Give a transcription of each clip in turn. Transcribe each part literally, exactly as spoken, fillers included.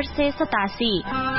आठ सय सतासी।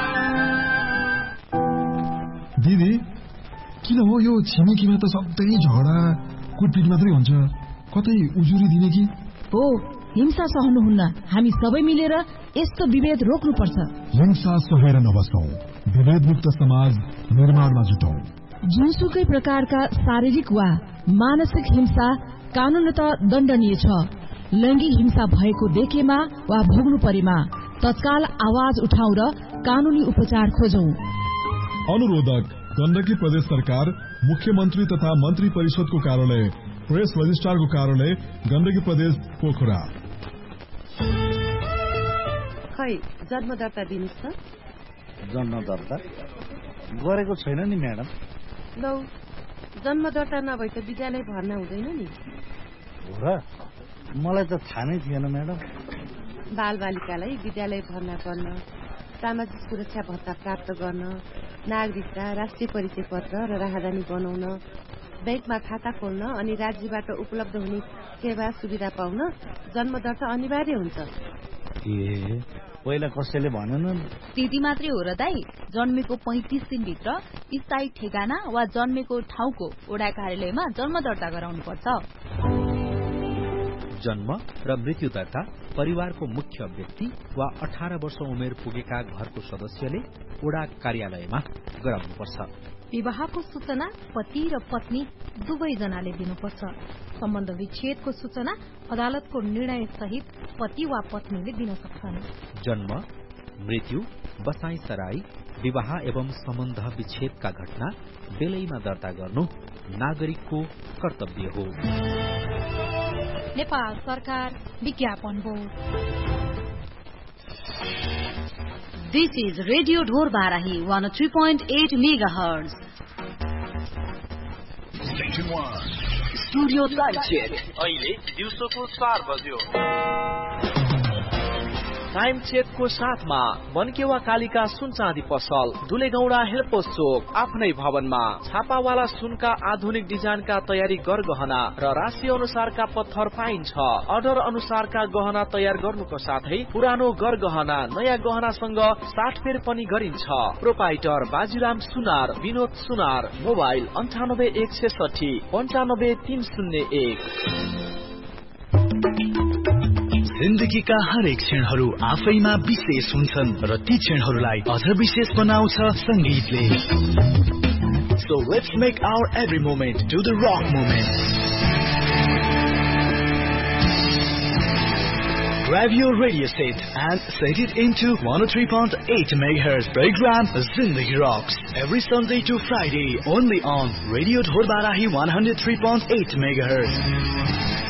दिदी किन हो यो छिमेकीमा त सधैँ झगडा कुटपिट मात्रै हुन्छ, कतै उजुरी दिने कि? हो, हिंसा सहनुहुन्न। हामी सबै मिलेर यस्तो विभेद रोक्नुपर्छ। हिंसा सहेर नबसौं, विभेद मुक्त समाज निर्माणमा जुटौं। जुनसुकै प्रकारका शारीरिक वा मानसिक हिंसा कानूनत दण्डनीय छ। लैंगिक हिंसा भएको देखेमा वा भोग्नु परेमा तत्काल आवाज उठाउँ र कानूनी उपचार खोजौं। अनुरोधक गण्डकी प्रदेश सरकार, मुख्यमन्त्री तथा मन्त्री परिषदको कार्यालय, प्रेस रजिस्ट्रारको कार्यालय, गण्डकी प्रदेश पोखरा। खै जन्म दर्ता दिनुस् त? जन्म दर्ता गरेको छैन नि म्याडम। लौ, जन्म दर्ता नभए त विद्यालय भर्ना हुँदैन नि। हो र? मलाई त थाहा नै थिएन म्याडम। बाल बालिकालाई विद्यालय भर्ना गर्न, सामाजिक सुरक्षा भत्ता प्राप्त गर्न, नागरिकता, राष्ट्रिय परिचय पत्र र राहदानी बनाउन, बैंकमा खाता खोल्न अनि राज्यबाट उपलब्ध हुने सेवा सुविधा पाउन जन्म दर्ता अनिवार्य हुन्छ। ए, पहिला कसैले भनेन? त्यति मात्रै हो र दाई? जन्मेको पैंतिस दिनभित्र स्थायी ठेगाना वा जन्मेको ठाउँको वडा कार्यालयमा जन्म दर्ता गराउनु पर्छ। जन्म र मृत्यु दर्ता परिवारको मुख्य व्यक्ति वा अठार वर्ष उमेर पुगेका घरको सदस्यले वडा कार्यालयमा गराउनुपर्छ। विवाहको सूचना पति र पत्नी दुवै जनाले दिनुपर्छ। सम्बन्ध विच्छेदको सूचना अदालतको निर्णय सहित पति वा पत्नीले दिन सक्छन्। जन्म, मृत्यु, बसाई सराई, विवाह एवं सम्बन्ध विच्छेदका घटना बेलैमा दर्ता गर्नु नागरिकको कर्तव्य हो। नेपाल सरकार विज्ञापन board. This is Radio Dhor Barahi one oh three point eight megahertz. Station one. Studio time check. अहिले दिउँसोको चार बज्यो। टाइम चेकको साथमा मनकेवा कालिका सुन चाँदी पसल, दुलेगौडा हेलपोस्ट चोक, आफ्नै भवनमा छापावाला सुनका आधुनिक डिजाइनका तयारी गरगहना र राशि अनुसारका पत्थर पाइन्छ। अर्डर अनुसारका गहना तयार गर्नुको साथै पुरानो गरगहना नयाँ गहनासँग साटफेर पनि गरिन्छ। प्रोपाइटर बाजीराम सुनार, विनोद सुनार। मोबाइल अन्ठानब्बे एक छेसठी पन्चानब्बे तीन शून्य एक। जिन्दगीका हरेक क्षणहरू आफैमा विशेष हुन्छन् र ती क्षणहरूलाई अझ विशेष बनाउँछ संगीतले। So let's make our every moment to the rock moment. Grab your radio set and set it into one oh three point eight megahertz program Zindagi Rocks every Sunday to Friday only on Radio Dhor Barahi one oh three point eight megahertz.